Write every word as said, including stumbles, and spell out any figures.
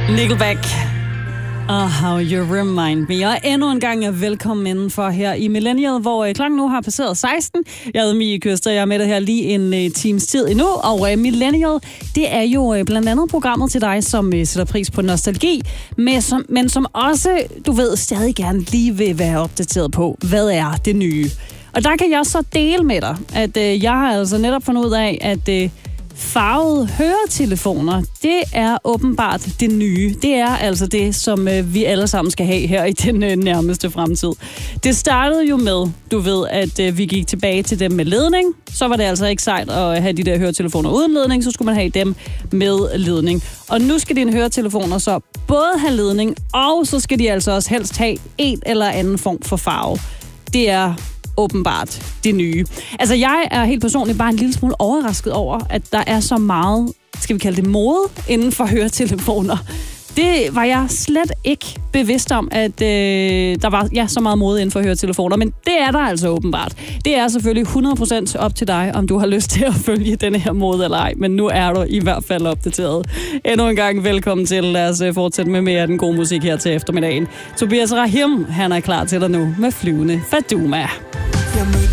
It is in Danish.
Nickelback. Oh, how you remind me. Og endnu en gang er velkommen indenfor her i Millennial, hvor klokken nu har passeret seksten. Jeg hedder Mie Køster, jeg er med dig her lige en uh, times tid endnu. Og uh, Millennial, det er jo uh, blandt andet programmet til dig, som uh, sætter pris på nostalgi, men som, men som også, du ved, stadig gerne lige vil være opdateret på, hvad er det nye. Og der kan jeg så dele med dig, at uh, jeg har altså netop fundet ud af, at uh, farvede høretelefoner, det er åbenbart det nye. Det er altså det, som øh, vi alle sammen skal have her i den øh, nærmeste fremtid. Det startede jo med, du ved, at øh, vi gik tilbage til dem med ledning. Så var det altså ikke sejt at have de der høretelefoner uden ledning, så skulle man have dem med ledning. Og nu skal dine høretelefoner så både have ledning, og så skal de altså også helst have en eller anden form for farve. Det er åbenbart det nye. Altså, jeg er helt personligt bare en lille smule overrasket over, at der er så meget, skal vi kalde det mode, inden for høretelefoner. Det var jeg slet ikke bevidst om, at øh, der var ja, så meget mode inden for høretelefoner, men det er der altså åbenbart. Det er selvfølgelig hundrede procent op til dig, om du har lyst til at følge denne her mode eller ej, men nu er du i hvert fald opdateret. Endnu en gang velkommen til. Lad os fortsætte med mere af den gode musik her til eftermiddagen. Tobias Rahim, han er klar til dig nu med Flyvende Faduma. Jeg mødte